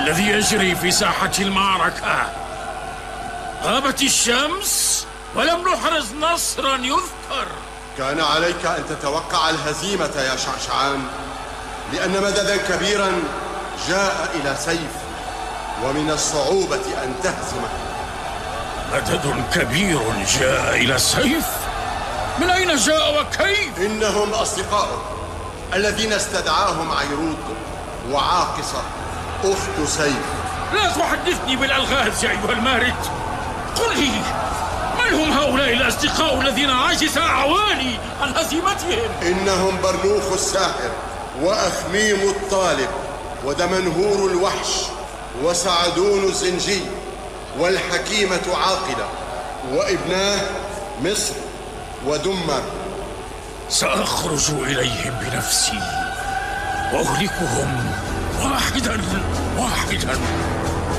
الذي يجري في ساحة المعركة؟ غابت الشمس ولم نحرز نصرا يذكر. كان عليك أن تتوقع الهزيمة يا شعشعان، لأن مددا كبيرا جاء إلى سيف، ومن الصعوبة أن تهزمه. مدد كبير جاء إلى سيف؟ من أين جاء وكيف؟ إنهم أصدقاؤه الذين استدعاهم عيرود وعاقصة أخت سيف. لا تحدثني بالألغاز يا أيها المارد. قل لي، من هم هؤلاء الأصدقاء الذين عجز أعواني عن هزيمتهم؟ إنهم برنوخ الساحر، وأخميم الطالب، ودمنهور الوحش، وسعدون الزنجي، والحكيمة عاقلة، وابناه مصر ودمر. سأخرج إليهم بنفسي وأهلكهم واحدا واحدا.